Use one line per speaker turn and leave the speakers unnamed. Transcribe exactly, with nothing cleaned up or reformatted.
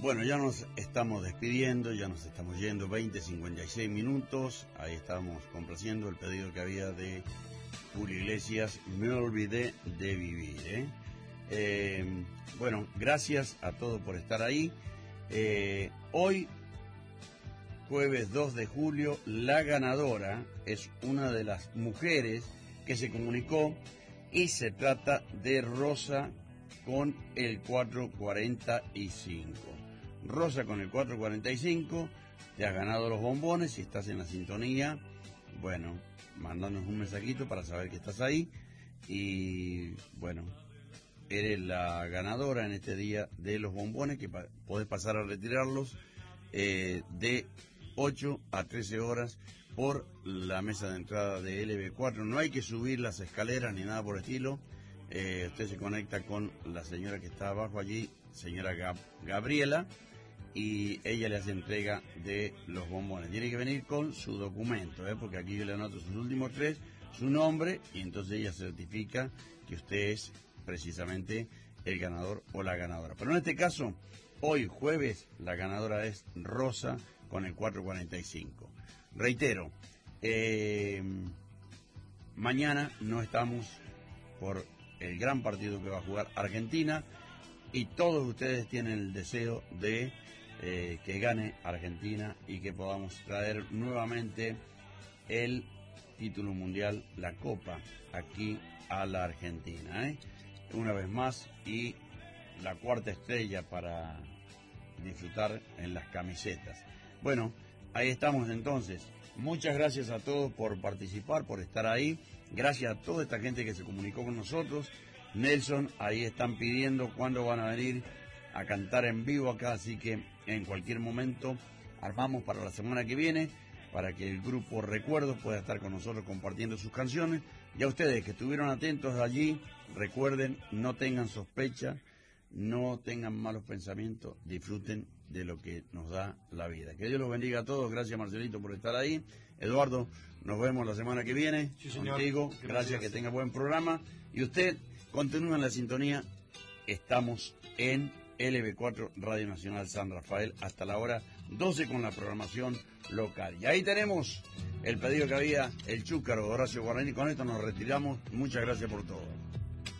Bueno, ya nos estamos despidiendo, ya nos estamos yendo, veinte cincuenta y seis minutos. Ahí estamos complaciendo el pedido que había de Julio Iglesias, Me olvidé de vivir. ¿eh? Eh, bueno, gracias a todos por estar ahí. Eh, hoy, jueves dos de julio, la ganadora es una de las mujeres que se comunicó y se trata de Rosa con el cuatro cuarenta y cinco. Rosa con el cuatro cuarenta y cinco, te has ganado los bombones. Si estás en la sintonía, bueno, mandanos un mensajito para saber que estás ahí. Y bueno, eres la ganadora en este día de los bombones, que pa- podés pasar a retirarlos eh, de ocho a trece horas por la mesa de entrada de L B cuatro. No hay que subir las escaleras ni nada por el estilo. Eh, usted se conecta con la señora que está abajo allí, señora Gab- Gabriela, y ella le hace entrega de los bombones. Tiene que venir con su documento, ¿eh? Porque aquí yo le anoto sus últimos tres, su nombre, y entonces ella certifica que usted es precisamente el ganador o la ganadora. Pero en este caso, hoy jueves, la ganadora es Rosa con el cuatro cuarenta y cinco. Reitero, eh, mañana no estamos por el gran partido que va a jugar Argentina, y todos ustedes tienen el deseo de eh, que gane Argentina y que podamos traer nuevamente el título mundial, la Copa, aquí a la Argentina, ¿eh? Una vez más, y la cuarta estrella para disfrutar en las camisetas. Bueno, ahí estamos entonces. Muchas gracias a todos por participar, por estar ahí. Gracias a toda esta gente que se comunicó con nosotros. Nelson, ahí están pidiendo cuándo van a venir a cantar en vivo acá, así que en cualquier momento armamos para la semana que viene, para que el grupo Recuerdos pueda estar con nosotros compartiendo sus canciones. Y a ustedes que estuvieron atentos allí, recuerden, no tengan sospecha, no tengan malos pensamientos, disfruten de lo que nos da la vida. Que Dios los bendiga a todos. Gracias, Marcelito, por estar ahí. Eduardo, nos vemos la semana que viene.
Sí, señor.
Contigo. Gracias.
Gracias,
que tenga buen programa. Y usted, continúa en la sintonía. Estamos en L B cuatro Radio Nacional San Rafael hasta la hora doce con la programación local. Y ahí tenemos el pedido que había el Chúcaro, Horacio Guarani. Con esto nos retiramos. Muchas gracias por todo.